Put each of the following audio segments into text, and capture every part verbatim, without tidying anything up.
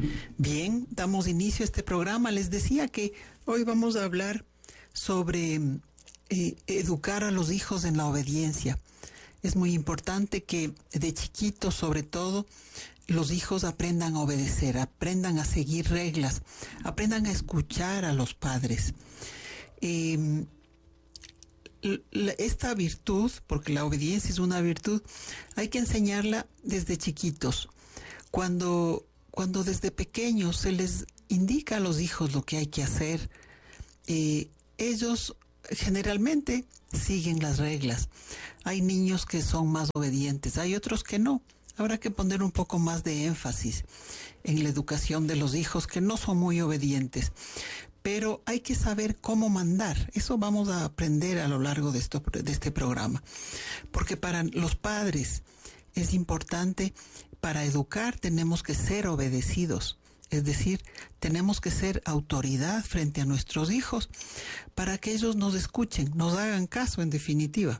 Bien, damos inicio a este programa. Les decía que hoy vamos a hablar sobre eh, educar a los hijos en la obediencia. Es muy importante que de chiquitos, sobre todo, los hijos aprendan a obedecer, aprendan a seguir reglas, aprendan a escuchar a los padres. Eh, esta virtud, porque la obediencia es una virtud, hay que enseñarla desde chiquitos. Cuando, cuando desde pequeños se les indica a los hijos lo que hay que hacer, eh, ellos generalmente siguen las reglas. Hay niños que son más obedientes, hay otros que no. Habrá que poner un poco más de énfasis en la educación de los hijos que no son muy obedientes. Pero hay que saber cómo mandar. Eso vamos a aprender a lo largo de, esto, de este programa. Porque para los padres es importante, para educar tenemos que ser obedecidos. Es decir, tenemos que ser autoridad frente a nuestros hijos para que ellos nos escuchen, nos hagan caso en definitiva.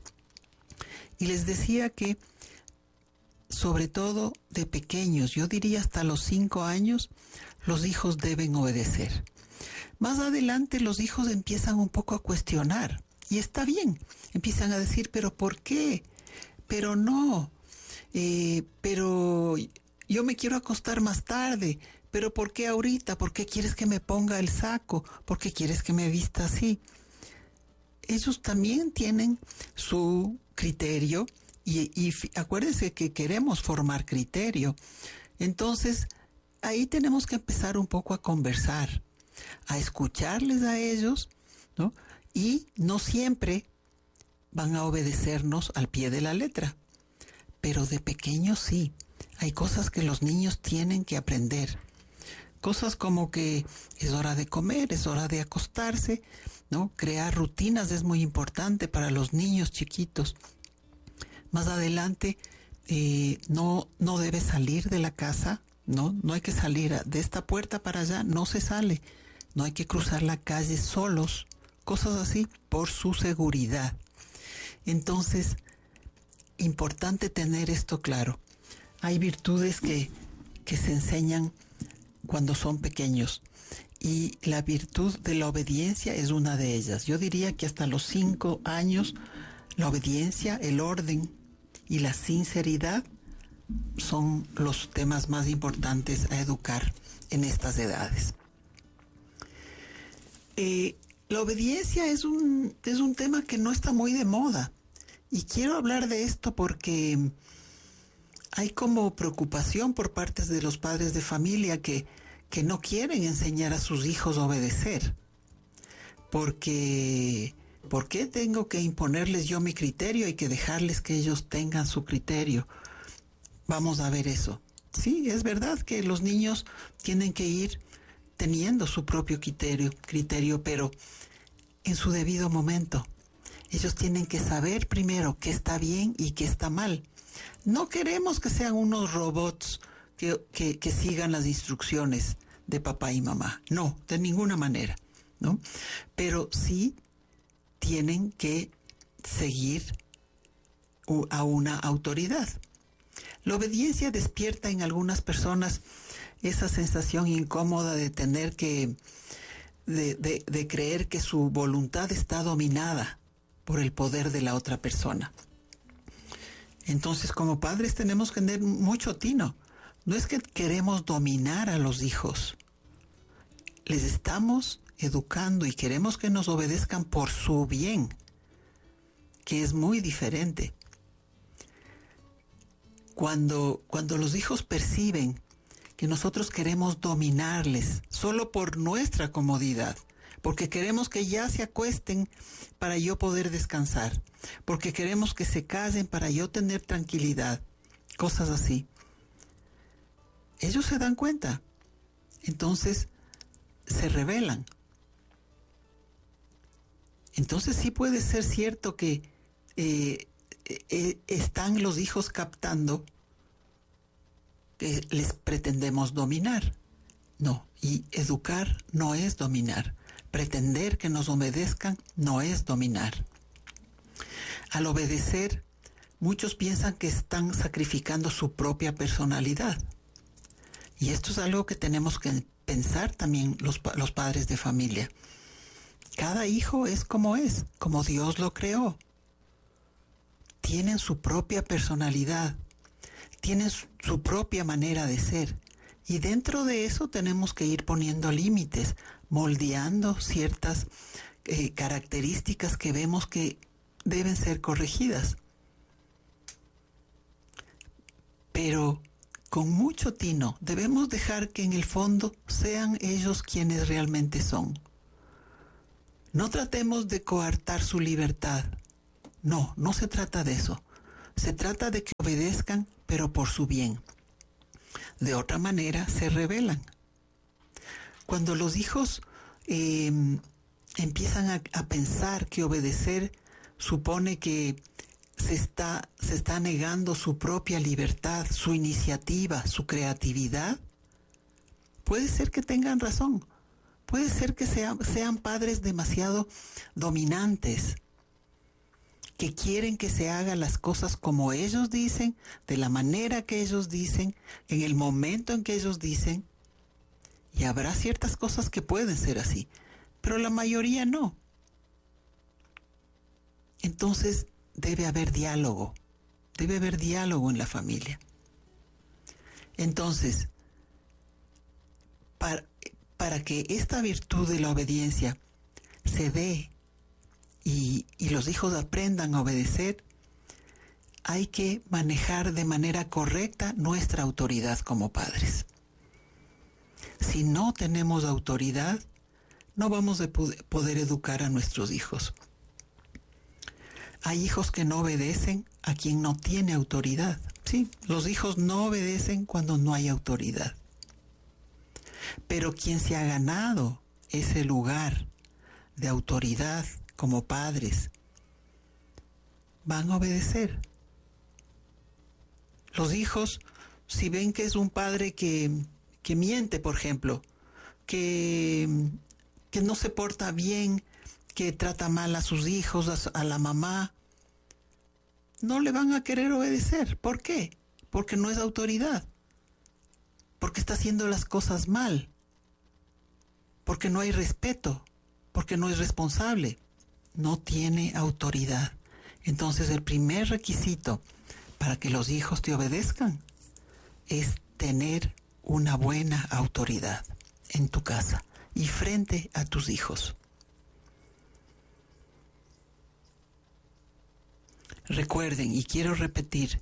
Y les decía que, sobre todo de pequeños, yo diría hasta los cinco años, los hijos deben obedecer. Más adelante los hijos empiezan un poco a cuestionar, y está bien, empiezan a decir, pero ¿por qué? Pero no, eh, pero yo me quiero acostar más tarde, pero ¿por qué ahorita? ¿Por qué quieres que me ponga el saco? ¿Por qué quieres que me vista así? Ellos también tienen su criterio, y, y acuérdense que queremos formar criterio. Entonces, ahí tenemos que empezar un poco a conversar, a escucharles a ellos, ¿no? Y no siempre van a obedecernos al pie de la letra, pero de pequeños sí. Hay cosas que los niños tienen que aprender. Cosas como que es hora de comer, es hora de acostarse, ¿no? Crear rutinas es muy importante para los niños chiquitos. Más adelante, eh, no, no debe salir de la casa, ¿no? No hay que salir de esta puerta para allá, no se sale. No hay que cruzar la calle solos, cosas así, por su seguridad. Entonces, importante tener esto claro. Hay virtudes que, que se enseñan cuando son pequeños, y la virtud de la obediencia es una de ellas. Yo diría que hasta los cinco años, la obediencia, el orden y la sinceridad son los temas más importantes a educar en estas edades. Eh, la obediencia es un, es un tema que no está muy de moda, y quiero hablar de esto porque hay como preocupación por parte de los padres de familia que, que no quieren enseñar a sus hijos a obedecer. Porque, ¿por qué tengo que imponerles yo mi criterio y que dejarles que ellos tengan su criterio? Vamos a ver eso. Sí, es verdad que los niños tienen que ir teniendo su propio criterio, criterio, pero en su debido momento. Ellos tienen que saber primero qué está bien y qué está mal. No queremos que sean unos robots que, que, que sigan las instrucciones de papá y mamá. No, de ninguna manera, ¿no? Pero sí tienen que seguir a una autoridad. La obediencia despierta en algunas personas esa sensación incómoda de tener que, de, de, de creer que su voluntad está dominada por el poder de la otra persona. Entonces, como padres tenemos que tener mucho tino. No es que queremos dominar a los hijos. Les estamos educando y queremos que nos obedezcan por su bien, que es muy diferente. Cuando, cuando los hijos perciben que nosotros queremos dominarles solo por nuestra comodidad, porque queremos que ya se acuesten para yo poder descansar, porque queremos que se casen para yo tener tranquilidad, cosas así. Ellos se dan cuenta, entonces se rebelan. Entonces sí puede ser cierto que eh, eh, están los hijos captando que les pretendemos dominar. No, y educar no es dominar. Pretender que nos obedezcan no es dominar. Al obedecer, muchos piensan que están sacrificando su propia personalidad. Y esto es algo que tenemos que pensar también los, los padres de familia. Cada hijo es como es, como Dios lo creó. Tienen su propia personalidad, tienen su, su propia manera de ser. Y dentro de eso tenemos que ir poniendo límites, moldeando ciertas eh, características que vemos que deben ser corregidas. Pero con mucho tino debemos dejar que en el fondo sean ellos quienes realmente son. No tratemos de coartar su libertad. No, no se trata de eso. Se trata de que obedezcan, pero por su bien. De otra manera, se rebelan. Cuando los hijos eh, empiezan a, a pensar que obedecer supone que se está, se está negando su propia libertad, su iniciativa, su creatividad, puede ser que tengan razón. Puede ser que sean, sean padres demasiado dominantes, que quieren que se hagan las cosas como ellos dicen, de la manera que ellos dicen, en el momento en que ellos dicen. Y habrá ciertas cosas que pueden ser así, pero la mayoría no. Entonces debe haber diálogo, debe haber diálogo en la familia. Entonces, para, para que esta virtud de la obediencia se dé y, y los hijos aprendan a obedecer, hay que manejar de manera correcta nuestra autoridad como padres. Si no tenemos autoridad, no vamos a poder educar a nuestros hijos. Hay hijos que no obedecen a quien no tiene autoridad. Sí, los hijos no obedecen cuando no hay autoridad. Pero quien se ha ganado ese lugar de autoridad como padres, van a obedecer. Los hijos, si ven que es un padre que, que miente, por ejemplo, que, que no se porta bien, que trata mal a sus hijos, a, a la mamá, no le van a querer obedecer. ¿Por qué? Porque no es autoridad. Porque está haciendo las cosas mal. Porque no hay respeto. Porque no es responsable. No tiene autoridad. Entonces el primer requisito para que los hijos te obedezcan es tener una buena autoridad en tu casa y frente a tus hijos. Recuerden, y quiero repetir,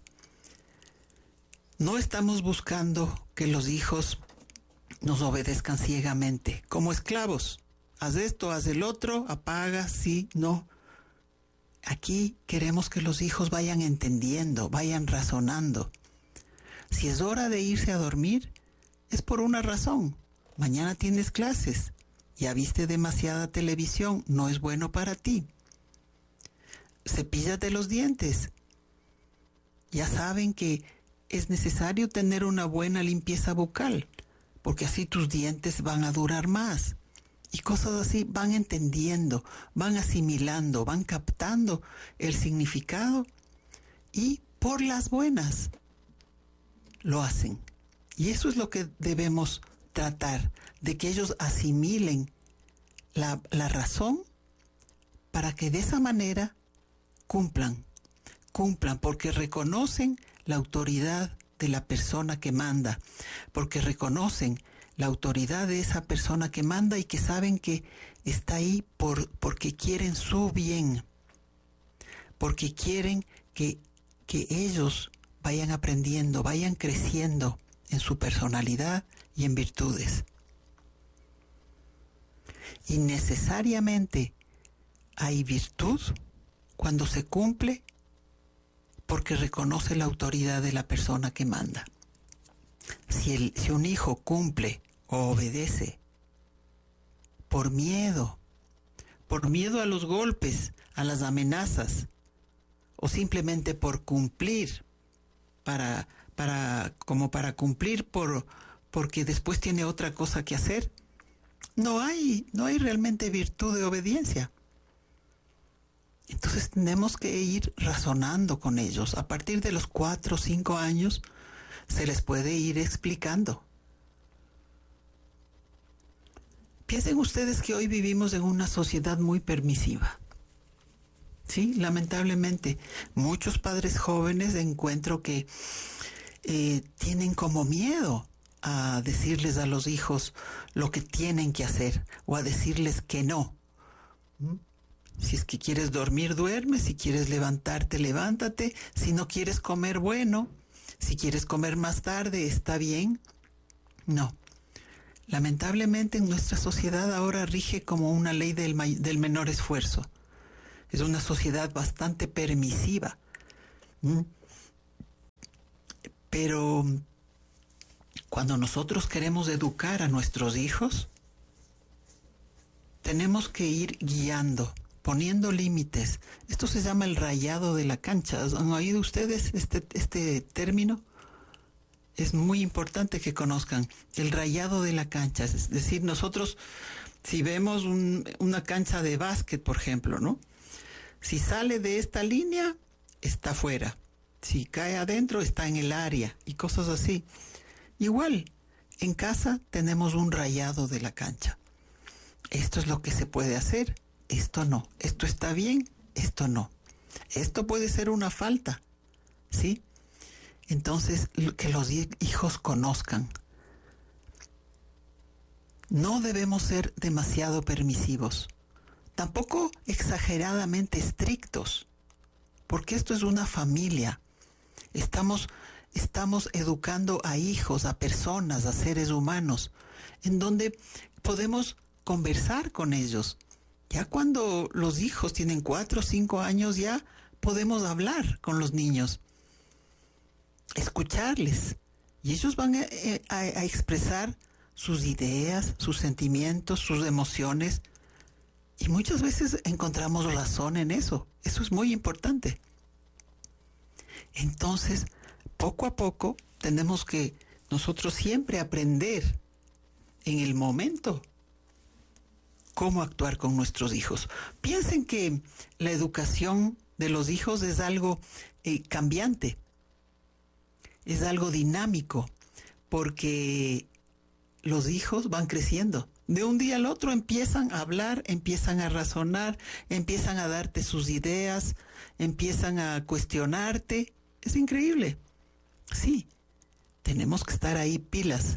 no estamos buscando que los hijos nos obedezcan ciegamente, como esclavos. Haz esto, haz el otro, apaga, sí, no. Aquí queremos que los hijos vayan entendiendo, vayan razonando. Si es hora de irse a dormir, es por una razón. Mañana tienes clases, ya viste demasiada televisión, no es bueno para ti. Cepíllate los dientes. Ya saben que es necesario tener una buena limpieza bucal, porque así tus dientes van a durar más. Y cosas así van entendiendo, van asimilando, van captando el significado y por las buenas lo hacen. Y eso es lo que debemos tratar, de que ellos asimilen la, la razón para que de esa manera cumplan, cumplan, porque reconocen la autoridad de la persona que manda, porque reconocen la autoridad de esa persona que manda y que saben que está ahí por, porque quieren su bien, porque quieren que, que ellos vayan aprendiendo, vayan creciendo en su personalidad y en virtudes. Y necesariamente hay virtud cuando se cumple porque reconoce la autoridad de la persona que manda. Si, el, si un hijo cumple o obedece por miedo, por miedo a los golpes, a las amenazas, o simplemente por cumplir, para, para, como para cumplir por, porque después tiene otra cosa que hacer, no hay, no hay realmente virtud de obediencia. Entonces tenemos que ir razonando con ellos. A partir de los cuatro o cinco años se les puede ir explicando. Piensen ustedes que hoy vivimos en una sociedad muy permisiva. Sí, lamentablemente, muchos padres jóvenes encuentro que eh, tienen como miedo a decirles a los hijos lo que tienen que hacer o a decirles que no. ¿Mm? Si es que quieres dormir, duerme. Si quieres levantarte, levántate. Si no quieres comer, bueno. Si quieres comer más tarde, está bien. No. Lamentablemente en nuestra sociedad ahora rige como una ley del, del menor esfuerzo. Es una sociedad bastante permisiva. ¿Mm? Pero cuando nosotros queremos educar a nuestros hijos, tenemos que ir guiando, poniendo límites. Esto se llama el rayado de la cancha. ¿Han oído ustedes este, este término? Es muy importante que conozcan el rayado de la cancha. Es decir, nosotros, si vemos un, una cancha de básquet, por ejemplo, ¿no? Si sale de esta línea, está fuera. Si cae adentro, está en el área y cosas así. Igual, en casa tenemos un rayado de la cancha. Esto es lo que se puede hacer, esto no. Esto está bien, esto no. Esto puede ser una falta, ¿sí? Entonces, que los hijos conozcan. No debemos ser demasiado permisivos. Tampoco exageradamente estrictos, porque esto es una familia. Estamos, estamos educando a hijos, a personas, a seres humanos, en donde podemos conversar con ellos. Ya cuando los hijos tienen cuatro o cinco años, ya podemos hablar con los niños, escucharles, y ellos van a, a, a expresar sus ideas, sus sentimientos, sus emociones. Y muchas veces encontramos razón en eso. Eso es muy importante. Entonces, poco a poco, tenemos que nosotros siempre aprender en el momento cómo actuar con nuestros hijos. Piensen que la educación de los hijos es algo eh, cambiante, es algo dinámico, porque los hijos van creciendo. De un día al otro empiezan a hablar, empiezan a razonar, empiezan a darte sus ideas, empiezan a cuestionarte. Es increíble. Sí, tenemos que estar ahí pilas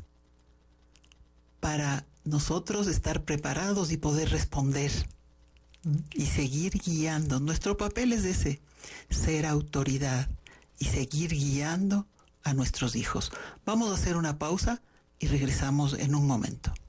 para nosotros estar preparados y poder responder y seguir guiando. Nuestro papel es ese, ser autoridad y seguir guiando a nuestros hijos. Vamos a hacer una pausa y regresamos en un momento.